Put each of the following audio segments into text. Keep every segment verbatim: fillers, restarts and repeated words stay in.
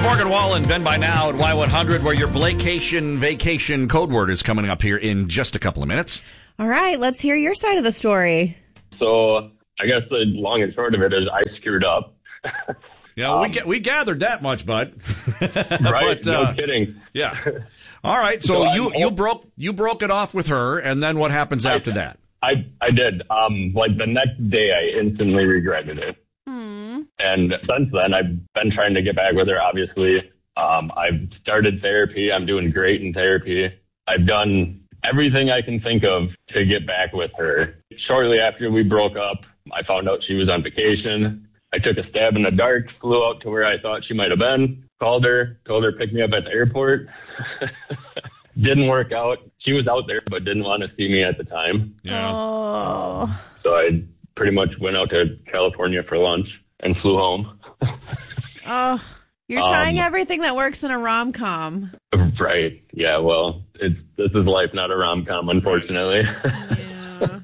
Morgan Wall and Ben by now at Y one hundred, where your Blakecation vacation code word is coming up here in just a couple of minutes. All right, let's hear your side of the story. So I guess the long and short of it is I screwed up. Yeah, um, we ga- we gathered that much, bud. Right? But, uh, no kidding. Yeah. All right. So, So you, I'm- you broke you broke it off with her, and then what happens I- after that? I I did. Um, like the next day, I instantly regretted it. Hmm. And since then, I've been trying to get back with her. Obviously, um, I've started therapy. I'm doing great in therapy. I've done everything I can think of to get back with her. Shortly after we broke up, I found out she was on vacation. I took a stab in the dark, flew out to where I thought she might have been, called her, told her to pick me up at the airport. Didn't work out. She was out there, but didn't want to see me at the time. Yeah. Oh. So I pretty much went out to California for lunch and flew home. Oh, you're trying Um, everything that works in a rom-com. Right. Yeah, well, it's this is life, not a rom-com, unfortunately. Yeah.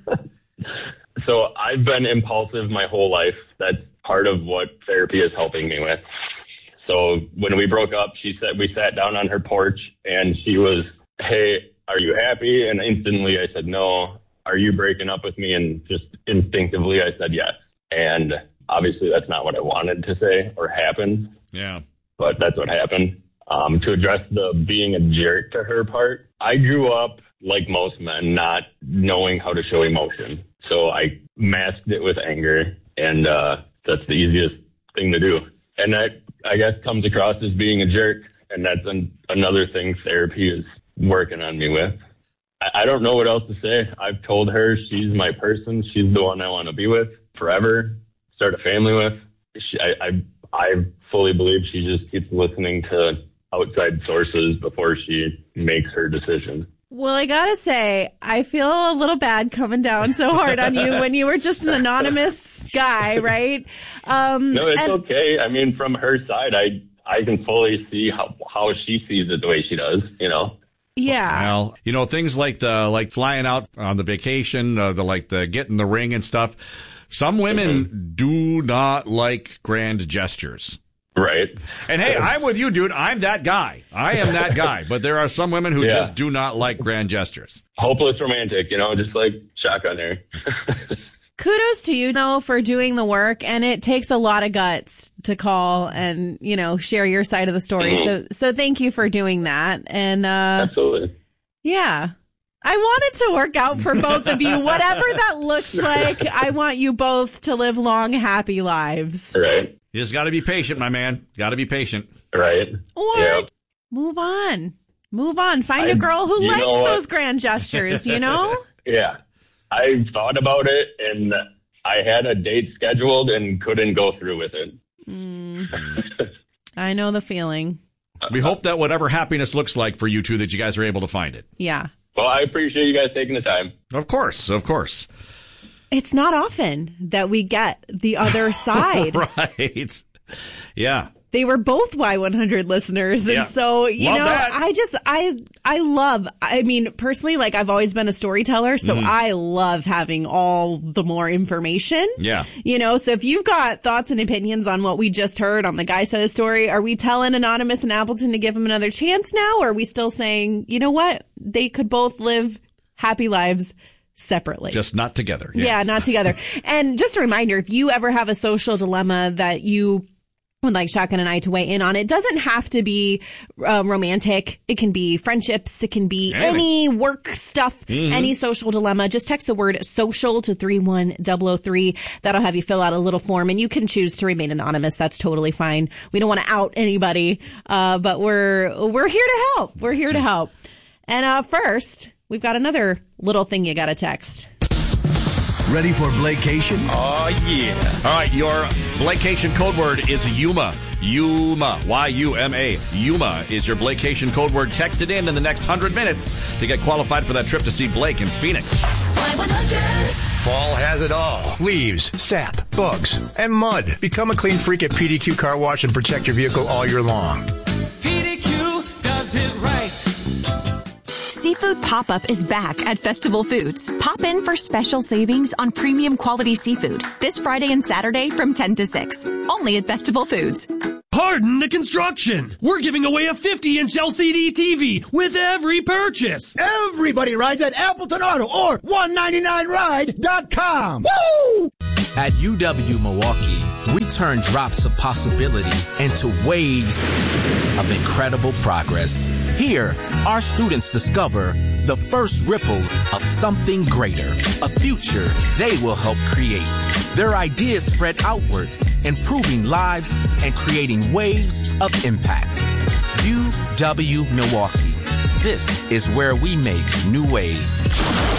So I've been impulsive my whole life. That's part of what therapy is helping me with. So when we broke up, she said we sat down on her porch and she was, "Hey, are you happy?" And instantly I said, "No." "Are you breaking up with me?" And just instinctively I said yes. And obviously that's not what I wanted to say or happen, Yeah. but that's what happened. Um, to address the being a jerk to her part, I grew up like most men, not knowing how to show emotion. So I masked it with anger, and uh, that's the easiest thing to do. And that, I guess, comes across as being a jerk, and that's an, another thing therapy is working on me with. I, I don't know what else to say. I've told her she's my person. She's the one I want to be with forever, start a family with. She, I, I, I fully believe she just keeps listening to outside sources before she makes her decision. Well, I gotta say, I feel a little bad coming down so hard on you when you were just an anonymous guy, right? Um, No, it's and- okay. I mean, from her side, I I can fully see how how she sees it the way she does, you know. Yeah. Well, you know, things like the like flying out on the vacation, uh, the like the getting the ring and stuff. Some women mm-hmm. do not like grand gestures. Right. And hey, I'm with you, dude. I'm that guy. I am that guy. But there are some women who Yeah. just do not like grand gestures. Hopeless romantic, you know, just like shotgun there. Kudos to you, though, for doing the work. And it takes a lot of guts to call and, you know, share your side of the story. Mm-hmm. So so thank you for doing that. And uh, Absolutely. yeah. I want it to work out for both of you. Whatever that looks like, I want you both to live long, happy lives. Right. You just got to be patient, my man. Got to be patient. Right. Or Yep. move on. Move on. Find I- a girl who you likes know what? those grand gestures, you know? Yeah. I thought about it, and I had a date scheduled and couldn't go through with it. Mm. I know the feeling. We hope that whatever happiness looks like for you two, that you guys are able to find it. Yeah. Well, I appreciate you guys taking the time. Of course, of course. It's not often that we get the other side. Right. Yeah. They were both Y one hundred listeners. And Yeah. so, you Love know, that. I just, I, I love, I mean, personally, like I've always been a storyteller. So Mhm. I love having all the more information. Yeah. You know, so if you've got thoughts and opinions on what we just heard on the guy side of the story, are we telling Anonymous and Appleton to give him another chance now? Or are we still saying, you know what? They could both live happy lives separately. Just not together. Yeah, not together. And just a reminder, if you ever have a social dilemma that you would like Shotgun and I to weigh in on, it doesn't have to be uh, romantic. It can be friendships. It can be Anything. any work stuff, Mhm. any social dilemma. Just text the word social to three one zero zero three. That'll have you fill out a little form, and you can choose to remain anonymous. That's totally fine. We don't want to out anybody, uh, but we're we're here to help. We're here to help. And uh, first, we've got another little thing you got to text. Ready for Blakecation? Oh, yeah. All right, your Blakecation code word is Yuma. Yuma. Y U M A. Yuma is your Blakecation code word. Text it in in the next one hundred minutes to get qualified for that trip to see Blake in Phoenix. Y one hundred. Fall has it all. Leaves, sap, bugs, and mud. Become a clean freak at P D Q Car Wash and protect your vehicle all year long. P D Q does it right. Seafood Pop-Up is back at Festival Foods. Pop in for special savings on premium quality seafood this Friday and Saturday from ten to six. Only at Festival Foods. Hi, Pardon the construction. We're giving away a fifty inch L C D T V with every purchase. Everybody rides at Appleton Auto or one ninety-nine ride dot com. Woo! At U W Milwaukee, we turn drops of possibility into waves of incredible progress. Here, our students discover the first ripple of something greater, a future they will help create. Their ideas spread outward, improving lives and creating waves of impact. U W Milwaukee. This is where we make new waves.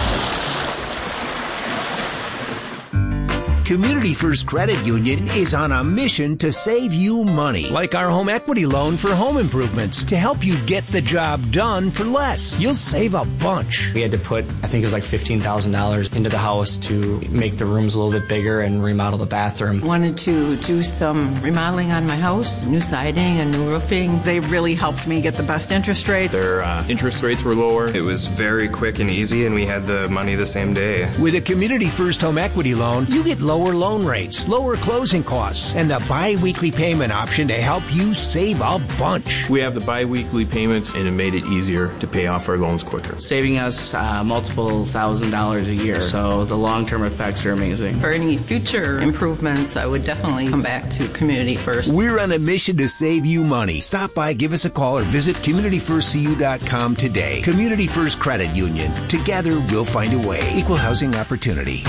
Community First Credit Union is on a mission to save you money. Like our home equity loan for home improvements to help you get the job done for less. You'll save a bunch. We had to put, I think it was like fifteen thousand dollars into the house to make the rooms a little bit bigger and remodel the bathroom. Wanted to do some remodeling on my house, new siding and new roofing. They really helped me get the best interest rate. Their uh, interest rates were lower. It was very quick and easy, and we had the money the same day. With a Community First home equity loan, you get lower Lower loan rates, lower closing costs, and the bi-weekly payment option to help you save a bunch. We have the bi-weekly payments, and it made it easier to pay off our loans quicker. Saving us uh, multiple thousand dollars a year, so the long-term effects are amazing. For any future improvements, I would definitely come back to Community First. We're on a mission to save you money. Stop by, give us a call, or visit community first c u dot com today. Community First Credit Union. Together, we'll find a way. Equal housing opportunity.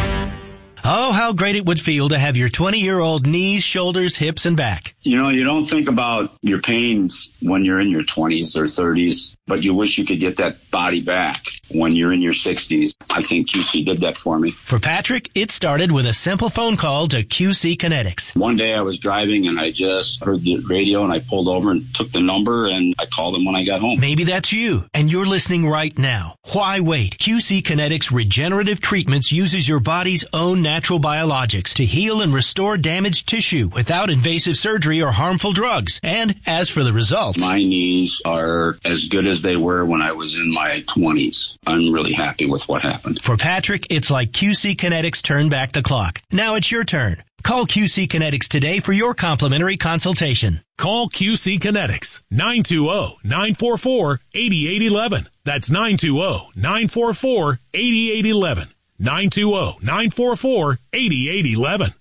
Oh, how great it would feel to have your twenty-year-old knees, shoulders, hips, and back. You know, you don't think about your pains when you're in your twenties or thirties, but you wish you could get that body back when you're in your sixties. I think Q C did that for me. For Patrick, it started with a simple phone call to Q C Kinetics. One day I was driving and I just heard the radio and I pulled over and took the number and I called them when I got home. Maybe that's you and you're listening right now. Why wait? Q C Kinetics Regenerative Treatments uses your body's own natural biologics to heal and restore damaged tissue without invasive surgery or harmful drugs. And as for the results, my knees are as good as they were when I was in my twenties. I'm really happy with what happened. For Patrick, it's like Q C Kinetics turned back the clock. Now it's your turn. Call Q C Kinetics today for your complimentary consultation. Call Q C Kinetics, nine two zero, nine four four, eight eight one one. That's nine two zero, nine four four, eight eight one one. nine two zero, nine four four, eight eight one one.